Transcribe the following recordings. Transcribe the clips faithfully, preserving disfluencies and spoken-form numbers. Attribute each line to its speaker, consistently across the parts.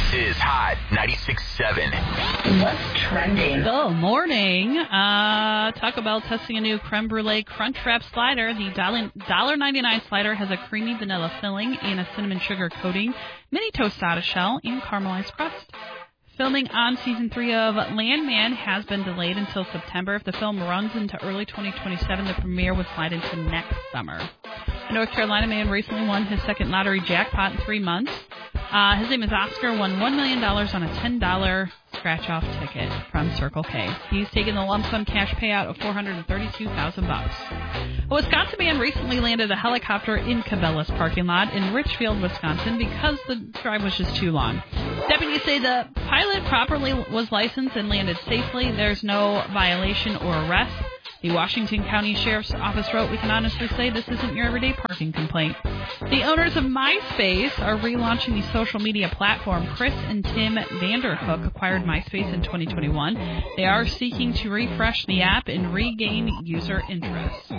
Speaker 1: is Hot ninety-six point seven.
Speaker 2: What's trending?
Speaker 3: Good morning. Uh, Taco Bell testing a new creme brulee crunch wrap slider. The one dollar ninety-nine slider has a creamy vanilla filling and a cinnamon sugar coating, mini tostada shell, and caramelized crust. Filming on season three of Landman has been delayed until September. If the film runs into early twenty twenty-seven, the premiere would slide into next summer. A North Carolina man recently won his second lottery jackpot in three months. Uh, his name is Oscar, won one million dollars on a ten dollar scratch-off ticket from Circle K. He's taken the lump sum cash payout of four hundred thirty-two thousand dollars. A Wisconsin man recently landed a helicopter in Cabela's parking lot in Richfield, Wisconsin, because the drive was just too long. Deputies say the pilot properly was licensed and landed safely. There's no violation or arrest. The Washington County Sheriff's Office wrote, "We can honestly say this isn't your everyday parking complaint." The owners of MySpace are relaunching the social media platform. Chris and Tim Vanderhook acquired MySpace in twenty twenty-one. They are seeking to refresh the app and regain user interest.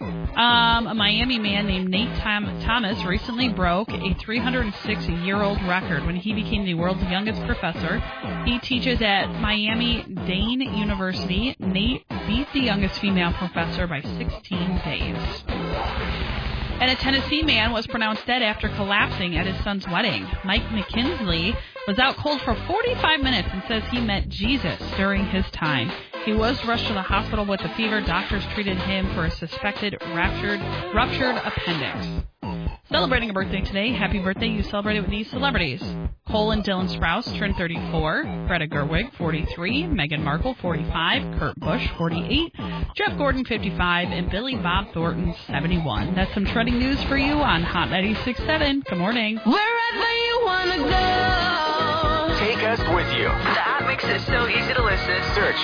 Speaker 3: Um, a Miami man named Nate Tom- Thomas recently broke a three hundred six-year-old record when he became the world's youngest professor. He teaches at Miami-Dade University. Nate beat the youngest female professor by sixteen days. And a Tennessee man was pronounced dead after collapsing at his son's wedding. Mike McKinley was out cold for forty-five minutes and says he met Jesus during his time. He was rushed to the hospital with a fever. Doctors treated him for a suspected ruptured, ruptured appendix. Celebrating a birthday today. Happy birthday. You celebrated with these celebrities. Cole and Dylan Sprouse turned thirty-four. Greta Gerwig, forty-three. Meghan Markle, forty-five. Kurt Busch, forty-eight. Jeff Gordon, fifty-five. And Billy Bob Thornton, seventy-one. That's some trending news for you on Hot ninety-six point seven. Good morning.
Speaker 4: Wherever you want to go.
Speaker 1: Take us with you.
Speaker 4: The Hot Mix is so